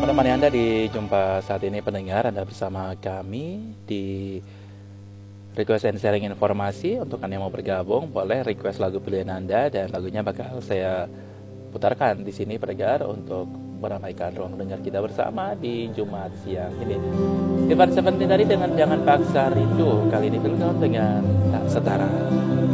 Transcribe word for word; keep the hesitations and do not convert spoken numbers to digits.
menemani Anda di jumpa saat ini pendengar. Anda bersama kami di request and sharing informasi. Untuk Anda yang mau bergabung, boleh request lagu pilihan Anda dan lagunya bakal saya putarkan di sini pendengar untuk meramaikan ruang dengar kita bersama di Jumat siang ini. Ivan Seventeen tadi dengan Jangan Paksa Rindu, kali ini film dengan Tak Setara.